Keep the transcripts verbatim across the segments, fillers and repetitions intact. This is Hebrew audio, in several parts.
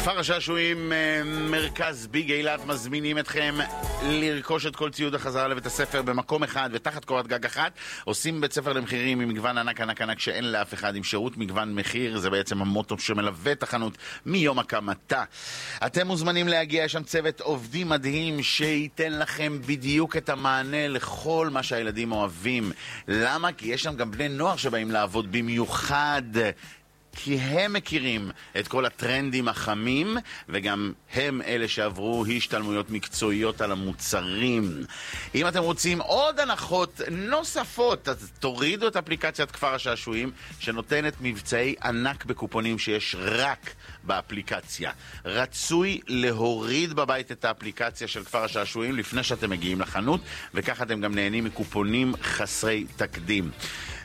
כפר השעשועים מרכז ביג אילת מזמינים אתכם לרכוש את כל ציוד החזרה לבית הספר במקום אחד ותחת קורת גג אחת. עושים בית ספר למחירים עם מגוון ענק ענק ענק שאין לאף אחד, עם שירות מגוון מחיר. זה בעצם המוטו שמלווה את החנות מיום הקמתה. אתם מוזמנים להגיע, יש שם צוות עובדים מדהים שייתן לכם בדיוק את המענה לכל מה שהילדים אוהבים. למה? כי יש שם גם בני נוער שבאים לעבוד במיוחד, כי הם מכירים את כל הטרנדים החמים, וגם הם אלה שעברו השתלמויות מקצועיות על המוצרים. אם אתם רוצים עוד הנחות נוספות, אז תורידו את אפליקציית כפר השעשועים, שנותנת מבצעי ענק בקופונים שיש רק באפליקציה. רצוי להוריד בבית את האפליקציה של כפר השעשועים לפני שאתם מגיעים לחנות, וכך אתם גם נהנים מקופונים חסרי תקדים.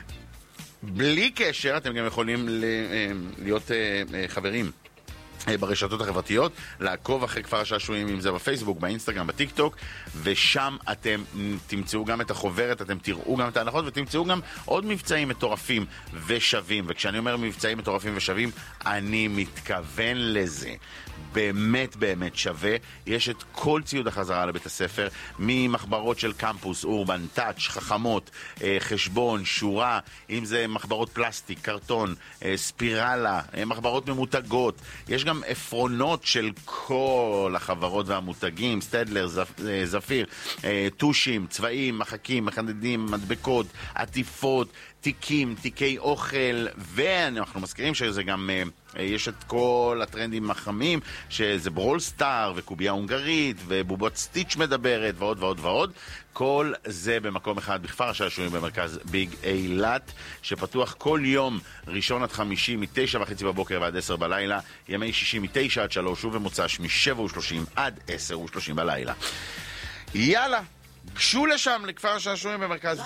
בלי קשר, אתם גם יכולים להיות חברים ברשתות החברתיות, לעקוב אחרי כפר השעשועים, אם זה בפייסבוק, באינסטגרם, בטיק טוק, ושם אתם תמצאו גם את החוברת, אתם תראו גם את ההנחות, ותמצאו גם עוד מבצעים מטורפים ושווים. וכשאני אומר מבצעים מטורפים ושווים, אני מתכוון לזה. באמת באמת שווה. יש את כל ציוד החזרה לבית הספר, ממחברות של קמפוס, אורבן, טאץ', חכמות, חשבון, שורה, אם זה מחברות פלסטיק, קרטון, ספירלה, מחברות ממותגות. יש גם אפרונות של כל החברות והמותגים, סטדלר, זפיר, טושים, צבעים, מחקים, מחדדים, מדבקות, עטיפות, תיקים, תיקי אוכל, ואנחנו מזכירים שזה גם, יש את כל הטרנדים החמים, שזה ברול סטאר וקוביה הונגרית ובובות סטיץ' מדברת ועוד ועוד ועוד. כל זה במקום אחד בכפר השעשועים במרכז ביג אילת, שפתוח כל יום ראשון עד חמישי מתשע וחצי בבוקר ועד עשר בלילה, ימי שישי מתשע עד שלוש ובמוצ"ש משבע ושלושים עד עשר ושלושים בלילה. יאללה, גשו לשם לכפר השעשועים במרכז